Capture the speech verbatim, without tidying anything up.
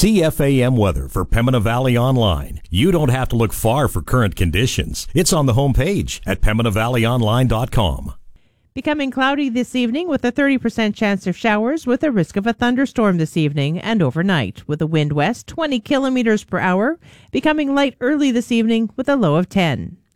C F A M weather for Pembina Valley Online. You don't have to look far for current conditions. It's on the homepage at pembina valley online dot com. Becoming cloudy this evening with a thirty percent chance of showers with a risk of a thunderstorm this evening and overnight with a wind west twenty kilometers per hour. Becoming light early this evening with a low of ten.